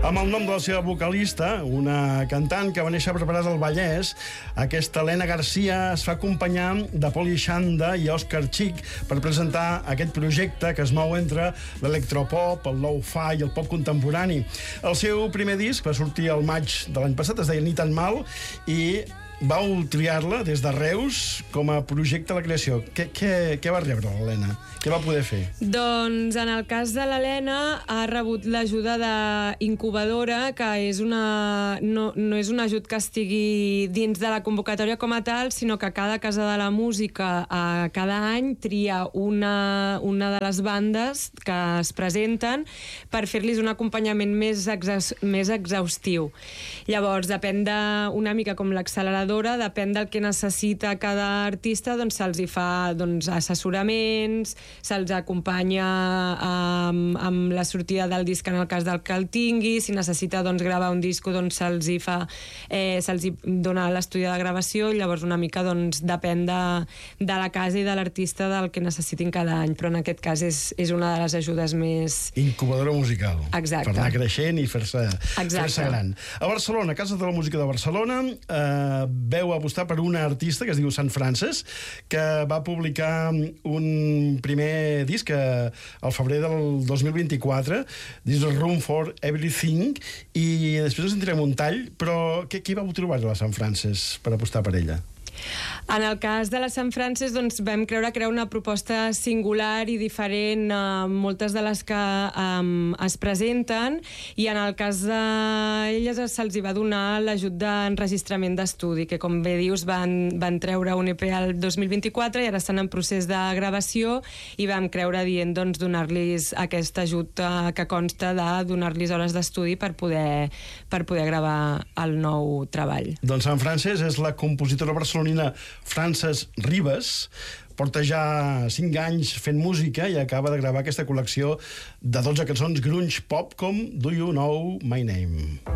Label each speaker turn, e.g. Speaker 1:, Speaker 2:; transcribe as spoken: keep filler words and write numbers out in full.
Speaker 1: Amb el nom de la seva vocalista, una cantant que va néixer preparada al Vallès, aquesta Helena Garcia es fa acompanyar de Poli Xanda i Òscar Xic per presentar aquest projecte que es mou entre l'electropop, el lo-fi i el pop contemporani. El seu primer disc va sortir al maig de l'any passat, es deia Ni tan mal, i vau triar-la des de Reus com a projecte a la creació. Què, què, què va rebre l'Helena? Què va poder fer?
Speaker 2: Doncs en el cas de l'Helena ha rebut l'ajuda d'Incubadora, que és una, no, no és un ajut que estigui dins de la convocatòria com a tal, sinó que cada Casa de la Música a cada any tria una, una de les bandes que es presenten per fer-los un acompanyament més, exhaus, més exhaustiu. Llavors, depèn d'una mica com l'acceleradora, depèn del que necessita cada artista, doncs se'ls hi fa doncs, assessoraments, se'ls acompanya amb, amb la sortida del disc en el cas del que el tingui, si necessita doncs, gravar un disc, doncs se'ls hi fa, eh, se'ls hi dona l'estudi de gravació, i llavors una mica doncs, depèn de, de la casa i de l'artista del que necessitin cada any, però en aquest cas és, és una de les ajudes més...
Speaker 1: Incubadora musical.
Speaker 2: Exacte.
Speaker 1: Per anar creixent i fer-se fer gran. A Barcelona, Casa de la Música de Barcelona, eh, veu apostar per una artista que es diu Sant Frances, que va publicar un primer disc al febrer del dos mil vint-i-quatre, dins del Room for Everything, i després ens en direm un tall, però què, qui vau trobar a la Sant Frances per apostar per ella?
Speaker 2: En el cas de la Sant Frances doncs, vam creure crear una proposta singular i diferent a moltes de les que um, es presenten, i en el cas d'elles se'ls va donar l'ajut d'enregistrament d'estudi, que com bé dius van, van treure un E P al dos mil vint-i-quatre i ara estan en procés de gravació, i vam creure dient doncs, donar-los aquest ajut uh, que consta de donar-los hores d'estudi per poder, per poder gravar el nou treball.
Speaker 1: Doncs Sant Frances és la compositora barcelonina Frances Ribas, porta ja cinc anys fent música i acaba de gravar aquesta col·lecció de dotze cançons grunge pop com Do You Know My Name?